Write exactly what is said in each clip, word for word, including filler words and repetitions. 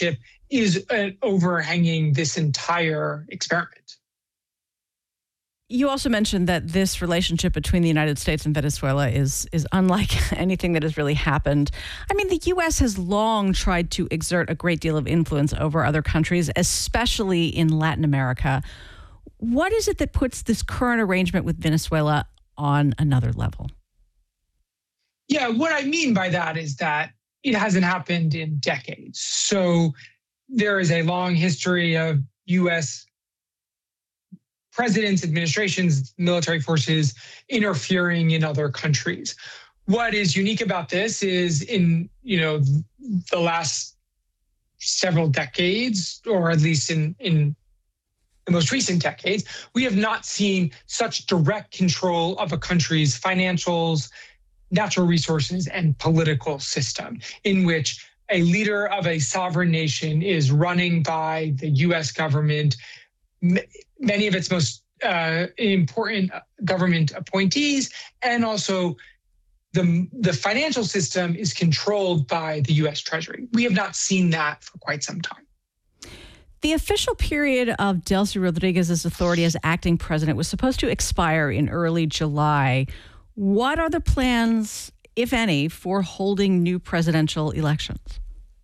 leadership is uh, overhanging this entire experiment. You also mentioned that this relationship between the United States and Venezuela is is unlike anything that has really happened. I mean, the U S has long tried to exert a great deal of influence over other countries, especially in Latin America. What is it that puts this current arrangement with Venezuela on another level? Yeah, what I mean by that is that it hasn't happened in decades. So there is a long history of U S presidents, administrations, military forces interfering in other countries. What is unique about this is in, you know, the last several decades, or at least in, in the most recent decades, we have not seen such direct control of a country's financials, natural resources, and political system, in which a leader of a sovereign nation is running by the U S government, many of its most uh, important government appointees, and also the, the financial system is controlled by the U S Treasury. We have not seen that for quite some time. The official period of Delcy Rodriguez's authority as acting president was supposed to expire in early July. What are the plans, if any, for holding new presidential elections?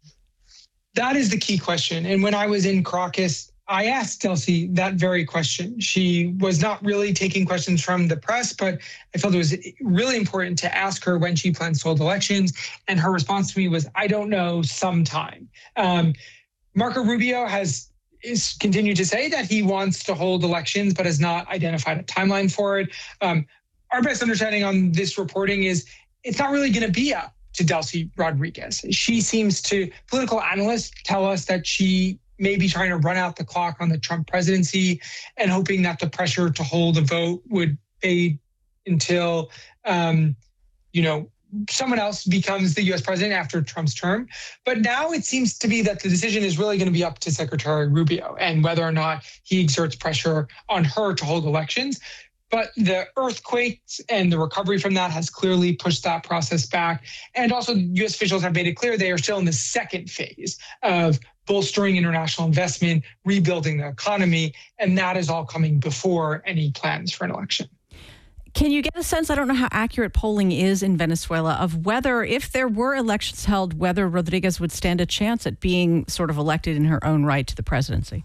That is the key question. And when I was in Caracas, I asked Delcy that very question. She was not really taking questions from the press, but I felt it was really important to ask her when she plans to hold elections. And her response to me was, I don't know, sometime. Um, Marco Rubio has is continued to say that he wants to hold elections, but has not identified a timeline for it. Um, our best understanding on this reporting is it's not really going to be up to Delcy Rodriguez. She seems to, political analysts tell us that she may be trying to run out the clock on the Trump presidency and hoping that the pressure to hold a vote would fade until, um, you know, someone else becomes the U S president after Trump's term. But now it seems to be that the decision is really going to be up to Secretary Rubio and whether or not he exerts pressure on her to hold elections. But the earthquakes and the recovery from that has clearly pushed that process back. And also U S officials have made it clear they are still in the second phase of bolstering international investment, rebuilding the economy, and that is all coming before any plans for an election. Can you get a sense, I don't know how accurate polling is in Venezuela, of whether, if there were elections held, whether Rodriguez would stand a chance at being sort of elected in her own right to the presidency?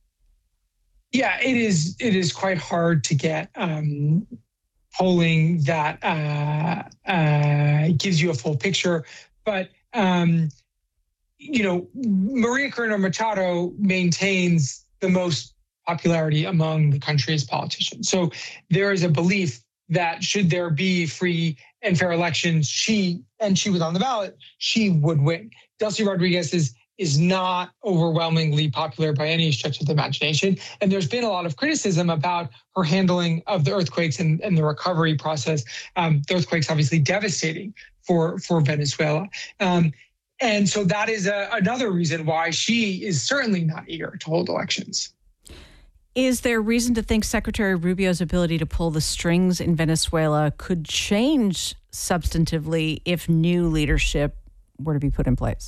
Yeah, it is. It is quite hard to get um, polling that uh, uh, gives you a full picture. But, um, you know, Maria Corina Machado maintains the most popularity among the country's politicians. So there is a belief that should there be free and fair elections, she, and she was on the ballot, she would win. Delcy Rodriguez is is not overwhelmingly popular by any stretch of the imagination. And there's been a lot of criticism about her handling of the earthquakes and, and the recovery process. Um, the earthquakes obviously devastating for, for Venezuela. Um, and so that is a, another reason why she is certainly not eager to hold elections. Is there reason to think Secretary Rubio's ability to pull the strings in Venezuela could change substantively if new leadership were to be put in place?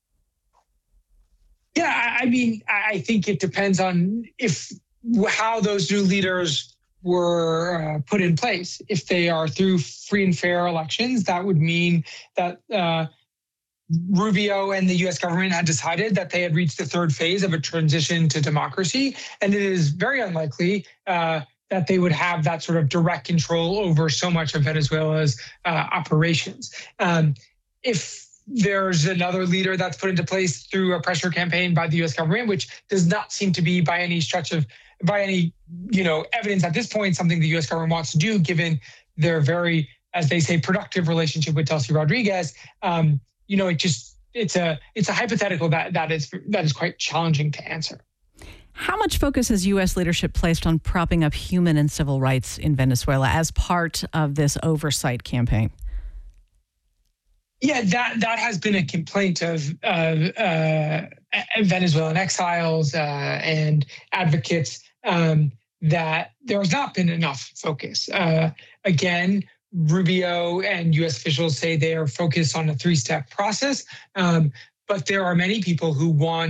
Yeah, I mean, I think it depends on if how those new leaders were uh, put in place. If they are through free and fair elections, that would mean that uh, Rubio and the U S government had decided that they had reached the third phase of a transition to democracy. And it is very unlikely uh, that they would have that sort of direct control over so much of Venezuela's uh, operations. Um, if there's another leader that's put into place through a pressure campaign by the U S government, which does not seem to be by any stretch of, by any, you know, evidence at this point, something the U S government wants to do, given their very, as they say, productive relationship with Delcy Rodriguez. Um, you know, it just, it's a, it's a hypothetical that, that is, that is quite challenging to answer. How much focus has U S leadership placed on propping up human and civil rights in Venezuela as part of this oversight campaign? Yeah, that that has been a complaint of uh, uh, Venezuelan exiles uh, and advocates um, that there has not been enough focus. Uh, again, Rubio and U S officials say they are focused on a three-step process, um, but there are many people who want